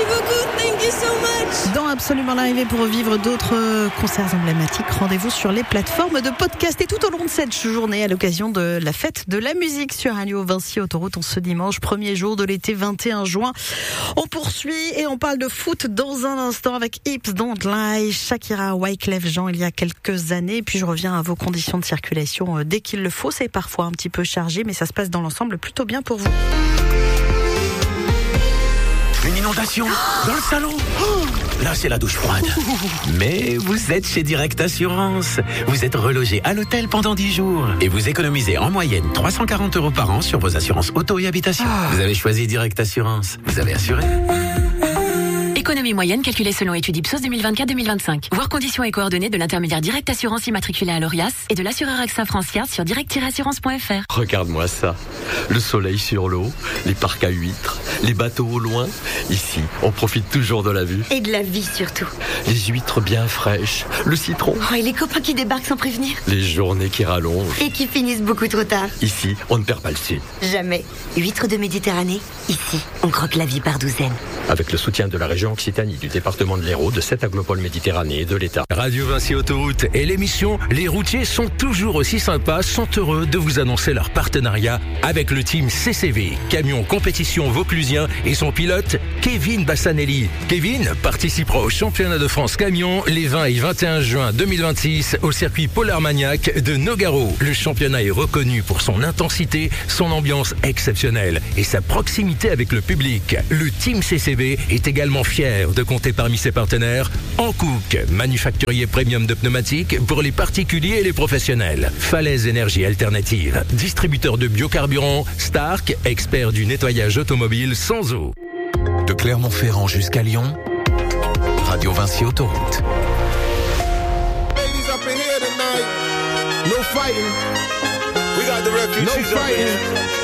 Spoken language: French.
beaucoup, thank you so much. Dans Absolument l'arrivée, pour revivre d'autres concerts emblématiques, rendez-vous sur les plateformes de podcast. Et tout au long de cette journée, à l'occasion de la fête de la musique sur Radio Vinci Autoroute, ce dimanche, premier jour de l'été, 21 juin. On poursuit et on parle de foot dans un instant avec Hips Don't Lie, Shakira, Wyclef Jean il y a quelques années. Puis je reviens à vos conditions de circulation dès qu'il le faut. C'est parfois un petit peu chargé, mais ça se passe dans l'ensemble plutôt bien pour vous. Une inondation dans le salon. Là, c'est la douche froide. Mais vous êtes chez Direct Assurance. Vous êtes relogé à l'hôtel pendant 10 jours. Et vous économisez en moyenne 340 € par an sur vos assurances auto et habitation. Vous avez choisi Direct Assurance. Vous avez assuré. Économie moyenne calculée selon étude Ipsos 2024-2025. Voir conditions et coordonnées de l'intermédiaire Direct Assurance immatriculé à l'ORIAS et de l'assureur AXA Francière sur direct-assurance.fr. Regarde-moi ça. Le soleil sur l'eau, les parcs à huîtres, les bateaux au loin. Ici, on profite toujours de la vue. Et de la vie surtout. Les huîtres bien fraîches, le citron. Oh, et les copains qui débarquent sans prévenir. Les journées qui rallongent. Et qui finissent beaucoup trop tard. Ici, on ne perd pas le sud. Jamais. Huîtres de Méditerranée. Ici, on croque la vie par douzaines. Avec le soutien de la région Occitanie, du département de l'Hérault, de 7 aglopoles Méditerranée et de l'État. Radio Vinci Autoroute et l'émission Les routiers sont toujours aussi sympas, sont heureux de vous annoncer leur partenariat avec le team CCV, camion compétition vauclusien et son pilote Kevin Bassanelli. Kevin participera au championnat de France camion les 20 et 21 juin 2026 au circuit Polar Maniac de Nogaro. Le championnat est reconnu pour son intensité, son ambiance exceptionnelle et sa proximité avec le public. Le team CCV est également fier de compter parmi ses partenaires Hankook, manufacturier premium de pneumatiques pour les particuliers et les professionnels. Falaise Énergie Alternative, distributeur de biocarburant. Stark, expert du nettoyage automobile sans eau. De Clermont-Ferrand jusqu'à Lyon, Radio Vinci Autoroute. Ladies up in here tonight. No fighting. We got the refugees up in here.